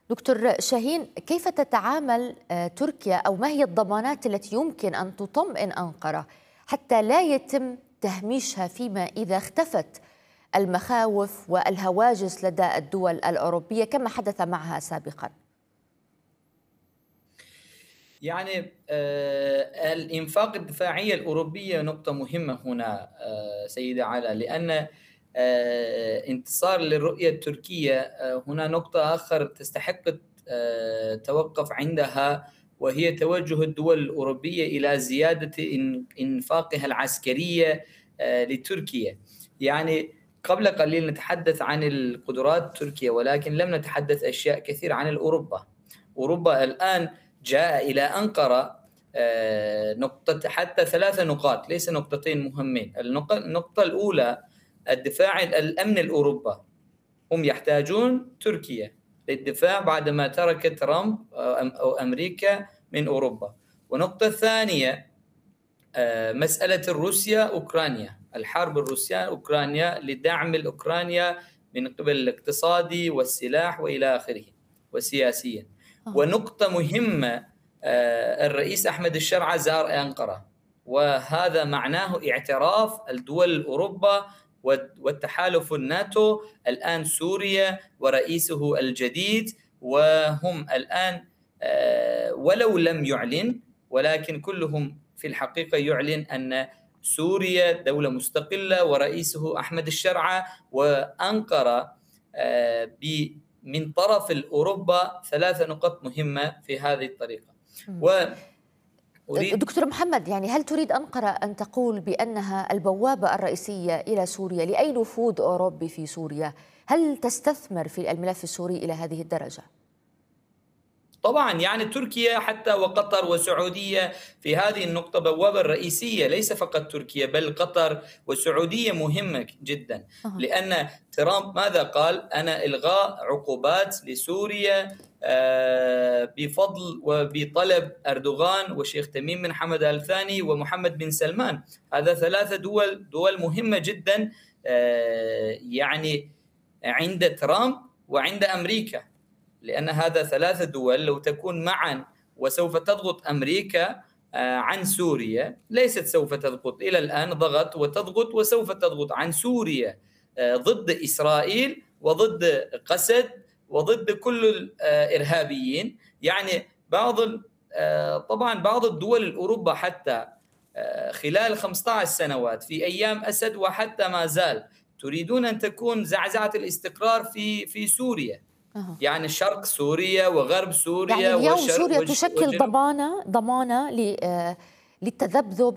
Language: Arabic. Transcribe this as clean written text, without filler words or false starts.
دكتور شاهين، كيف تتعامل تركيا أو ما هي الضمانات التي يمكن أن تطمئن أنقرة حتى لا يتم تهميشها فيما إذا اختفت المخاوف والهواجس لدى الدول الأوروبية كما حدث معها سابقا؟ يعني الإنفاق الدفاعية الأوروبية نقطة مهمة هنا سيدة علا، لأن انتصار للرؤية التركية هنا نقطة آخر تستحق التوقف عندها، وهي توجه الدول الأوروبية إلى زيادة إنفاقها العسكرية لتركيا. يعني قبل قليل نتحدث عن القدرات تركيا، ولكن لم نتحدث أشياء كثير عن أوروبا الآن جاء إلى أنقرة نقطة، حتى 3 نقاط ليس نقطتين مهمين. النقطة الأولى الدفاع الأمن الأوروبا، هم يحتاجون تركيا للدفاع بعدما ترك ترامب أو أمريكا من أوروبا. والنقطة الثانية مسألة روسيا-أوكرانيا، الحرب الروسيا-أوكرانيا لدعم الأوكرانيا من قبل الاقتصادي والسلاح وإلى آخره وسياسيا. ونقطة مهمة، الرئيس أحمد الشرعة زار أنقرة، وهذا معناه اعتراف الدول الأوروبا والتحالف الناتو الآن سوريا ورئيسه الجديد، وهم الآن ولو لم يعلن ولكن كلهم في الحقيقة يعلن أن سوريا دولة مستقلة ورئيسه أحمد الشرعة، وأنقرة من طرف الأوروبا 3 نقط مهمة في هذه الطريقة. دكتور محمد، يعني هل تريد أنقرة أن تقول بأنها البوابة الرئيسية إلى سوريا لأي نفوذ أوروبي في سوريا؟ هل تستثمر في الملف السوري إلى هذه الدرجة؟ طبعا، يعني تركيا حتى وقطر والسعودية في هذه النقطة بوابة رئيسية، ليس فقط تركيا بل قطر والسعودية مهمة جدا. لأن ترامب ماذا قال؟ أنا إلغاء عقوبات لسوريا بفضل وبطلب أردوغان وشيخ تميم بن حمد آل ثاني ومحمد بن سلمان. هذا 3 دول مهمة جدا يعني عند ترامب وعند أمريكا، لأن هذا 3 دول لو تكون معا وسوف تضغط أمريكا عن سوريا، ليست سوف تضغط، إلى الآن ضغط وتضغط وسوف تضغط عن سوريا ضد إسرائيل وضد قسد وضد كل الإرهابيين. يعني طبعا بعض الدول الأوروبا حتى خلال 15 سنوات في أيام أسد وحتى ما زال تريدون أن تكون زعزعة الاستقرار في سوريا. يعني شرق سوريا وغرب سوريا، يعني اليوم سوريا تشكل ضمانة للتذبذب